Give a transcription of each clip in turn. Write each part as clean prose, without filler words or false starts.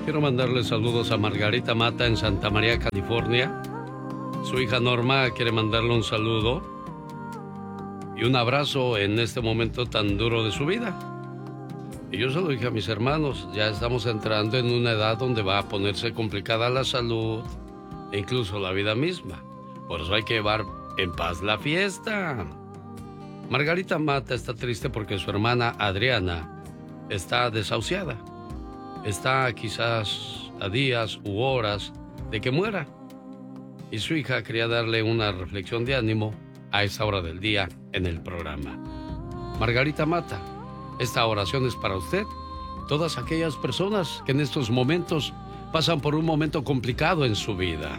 Quiero mandarle saludos a Margarita Mata en Santa María, California. Su hija Norma quiere mandarle un saludo y un abrazo en este momento tan duro de su vida. Y yo se lo dije a mis hermanos, ya estamos entrando en una edad donde va a ponerse complicada la salud e incluso la vida misma. Por eso hay que llevar en paz la fiesta. Margarita Mata está triste porque su hermana Adriana está desahuciada. Está quizás a días u horas de que muera. Y su hija quería darle una reflexión de ánimo a esa hora del día en el programa. Margarita Mata, esta oración es para usted, todas aquellas personas que en estos momentos pasan por un momento complicado en su vida.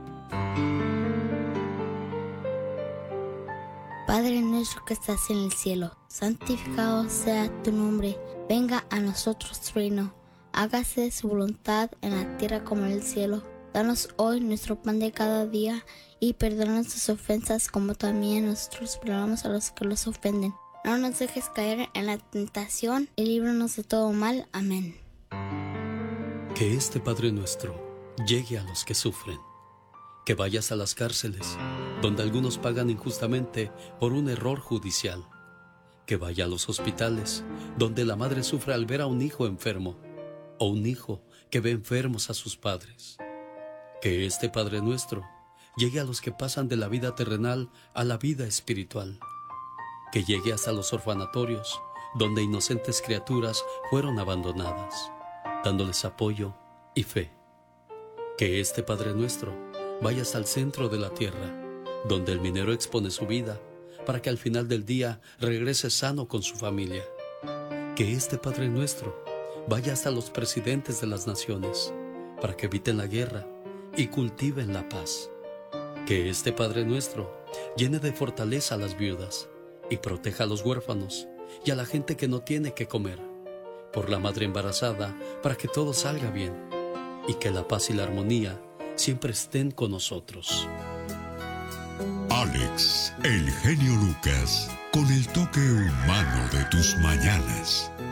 Padre nuestro que estás en el cielo, santificado sea tu nombre. Venga a nosotros tu reino. Hágase su voluntad en la tierra como en el cielo. Danos hoy nuestro pan de cada día y perdona nuestras ofensas como también nosotros perdonamos a los que los ofenden. No nos dejes caer en la tentación y líbranos de todo mal. Amén. Que este Padre nuestro llegue a los que sufren. Que vayas a las cárceles, donde algunos pagan injustamente por un error judicial. Que vaya a los hospitales, donde la madre sufre al ver a un hijo enfermo, o un hijo que ve enfermos a sus padres. Que este Padre nuestro llegue a los que pasan de la vida terrenal a la vida espiritual. Que llegue hasta los orfanatorios, donde inocentes criaturas fueron abandonadas, dándoles apoyo y fe. Que este Padre nuestro vaya hasta el centro de la tierra, donde el minero expone su vida, para que al final del día regrese sano con su familia. Que este Padre nuestro vaya hasta los presidentes de las naciones, para que eviten la guerra y cultiven la paz. Que este Padre nuestro llene de fortaleza a las viudas y proteja a los huérfanos y a la gente que no tiene que comer, por la madre embarazada, para que todo salga bien y que la paz y la armonía siempre estén con nosotros. Alex, el genio Lucas, con el toque humano de tus mañanas.